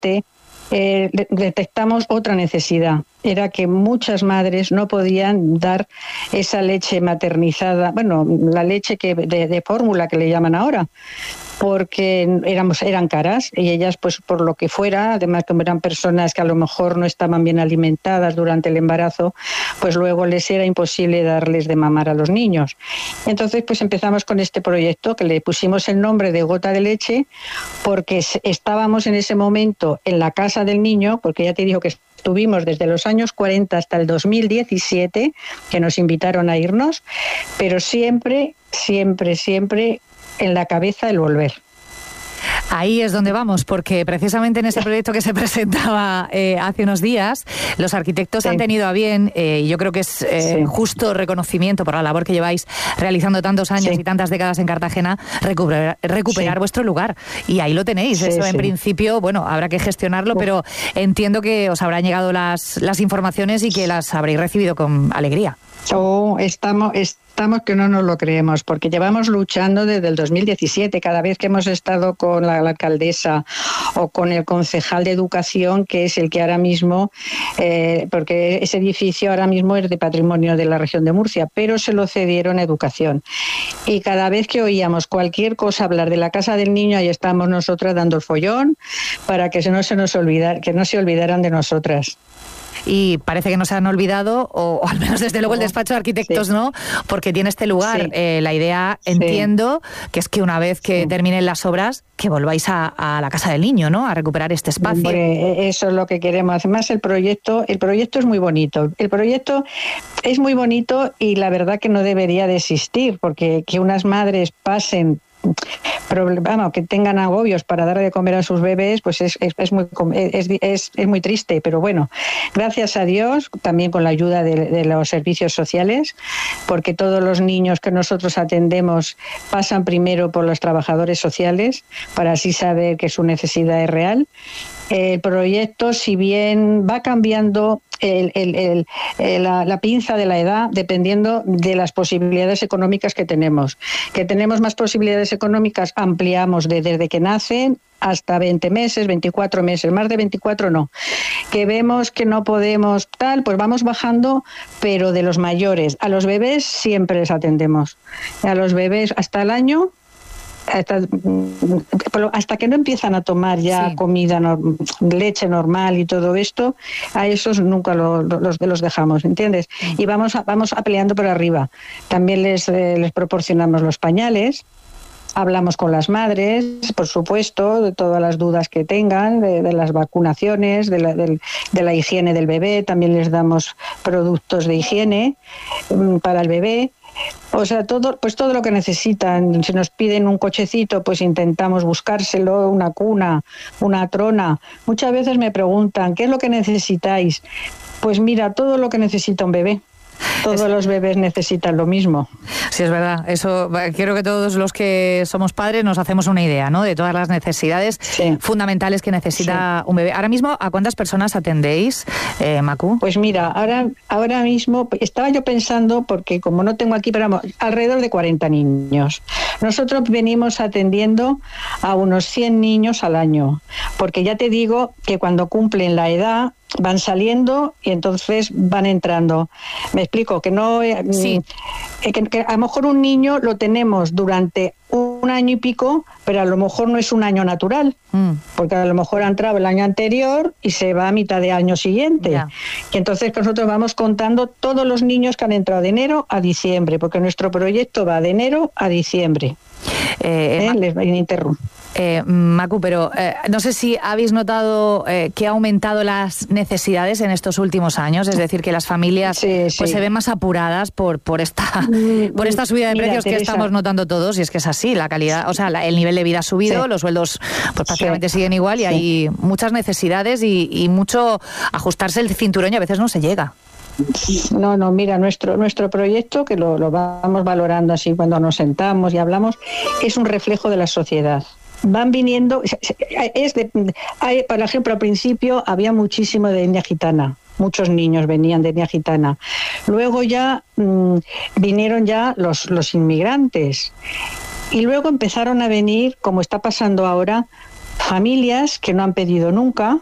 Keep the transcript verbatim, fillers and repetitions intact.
repente eh, detectamos otra necesidad. Era que muchas madres no podían dar esa leche maternizada, bueno, la leche que de, de fórmula que le llaman ahora, porque éramos, eran caras y ellas, pues por lo que fuera, además como eran personas que a lo mejor no estaban bien alimentadas durante el embarazo, pues luego les era imposible darles de mamar a los niños. Entonces pues empezamos con este proyecto que le pusimos el nombre de Gota de Leche, porque estábamos en ese momento en la casa del niño, porque ya te digo que estuvimos desde los años cuarenta hasta el dos mil diecisiete, que nos invitaron a irnos, pero siempre, siempre, siempre en la cabeza el volver. Ahí es donde vamos, porque precisamente en ese proyecto que se presentaba eh, hace unos días, los arquitectos sí. han tenido a bien, eh, y yo creo que es eh, sí. justo reconocimiento por la labor que lleváis realizando tantos años sí. y tantas décadas en Cartagena, recuperar, recuperar sí. vuestro lugar. Y ahí lo tenéis. Sí, Eso sí. en principio, bueno, habrá que gestionarlo, Uf. pero entiendo que os habrán llegado las, las informaciones y que las habréis recibido con alegría. Oh, estamos... Estamos que no nos lo creemos, porque llevamos luchando desde el dos mil diecisiete, cada vez que hemos estado con la, la alcaldesa o con el concejal de educación, que es el que ahora mismo, eh, porque ese edificio ahora mismo es de patrimonio de la región de Murcia, pero se lo cedieron a educación. Y cada vez que oíamos cualquier cosa hablar de la casa del niño, ahí estamos nosotras dando el follón para que no se nos olvidara, que no se olvidaran de nosotras. Y parece que no se han olvidado, o, o al menos desde luego el despacho de arquitectos sí. no, porque tiene este lugar. Sí. Eh, la idea, entiendo, sí. que es que una vez que sí. terminen las obras, que volváis a, a la casa del niño, ¿no? A recuperar este espacio. Hombre, eso es lo que queremos. Además, el proyecto, el proyecto es muy bonito. El proyecto es muy bonito y la verdad que no debería de existir, porque que unas madres pasen Vamos, que tengan agobios para dar de comer a sus bebés, pues es, es, es, muy, es, es, es muy triste, pero bueno, gracias a Dios, también con la ayuda de, de los servicios sociales, porque todos los niños que nosotros atendemos pasan primero por los trabajadores sociales para así saber que su necesidad es real. El proyecto, si bien va cambiando el, el, el, el, la, la pinza de la edad, dependiendo de las posibilidades económicas que tenemos. Que tenemos más posibilidades económicas, ampliamos de, desde que nacen hasta veinte meses, veinticuatro meses, más de veinticuatro no. Que vemos que no podemos tal, pues vamos bajando, pero de los mayores. A los bebés siempre les atendemos. A los bebés hasta el año, Hasta, hasta que no empiezan a tomar ya sí. comida, no, leche normal y todo esto, a esos nunca lo, los, los dejamos, ¿entiendes? Y vamos a, vamos a peleando por arriba. También les, eh, les proporcionamos los pañales, hablamos con las madres, por supuesto, de todas las dudas que tengan, de, de las vacunaciones, de la, de, de la higiene del bebé, también les damos productos de higiene um, para el bebé. O sea, todo, pues todo lo que necesitan. Si nos piden un cochecito, pues intentamos buscárselo, una cuna, una trona. Muchas veces me preguntan, ¿qué es lo que necesitáis? Pues mira, todo lo que necesita un bebé. Todos los bebés necesitan lo mismo. Sí, es verdad. Eso, creo que todos los que somos padres nos hacemos una idea, ¿no? De todas las necesidades sí. fundamentales que necesita sí. un bebé. Ahora mismo, ¿a cuántas personas atendéis, eh, Macu? Pues mira, ahora, ahora mismo estaba yo pensando, porque como no tengo aquí, pero vamos, alrededor de cuarenta niños. Nosotros venimos atendiendo a unos cien niños al año, porque ya te digo que cuando cumplen la edad van saliendo y entonces van entrando. Me explico, que no sí. que, que a lo mejor un niño lo tenemos durante un año y pico, pero a lo mejor no es un año natural, mm. porque a lo mejor ha entrado el año anterior y se va a mitad de año siguiente. Yeah. Y entonces nosotros vamos contando todos los niños que han entrado de enero a diciembre, porque nuestro proyecto va de enero a diciembre. Eh, ¿Eh? Les interrumpo. Eh, Macu, pero eh, no sé si habéis notado eh, que ha aumentado las necesidades en estos últimos años, es decir, que las familias sí, sí. pues se ven más apuradas por por esta por esta subida de Mira, precios Teresa. que estamos notando todos, y es que es así, la calidad, o sea, la, el nivel de vida ha subido, sí. los sueldos pues prácticamente sí. siguen igual y sí. hay muchas necesidades y, y mucho ajustarse el cinturón y a veces no se llega. No, no, mira, nuestro nuestro proyecto, que lo, lo vamos valorando así cuando nos sentamos y hablamos, es un reflejo de la sociedad. Van viniendo, es de, hay, por ejemplo, al principio había muchísimo de etnia gitana, muchos niños venían de etnia gitana. Luego ya mmm, vinieron ya los, los inmigrantes y luego empezaron a venir, como está pasando ahora, familias que no han pedido nunca,